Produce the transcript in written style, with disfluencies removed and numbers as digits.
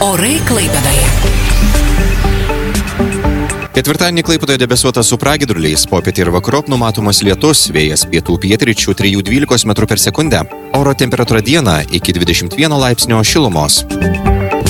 Orai Klaipėdoje. Ketvirtadienį Klaipėdoje debesuota su pragiedruliais, popietį ir vakarop numatomas lietus, vėjas pietų pietryčių 3–12 m/s. Oro temperatūra dieną iki 21 laipsnio šilumos.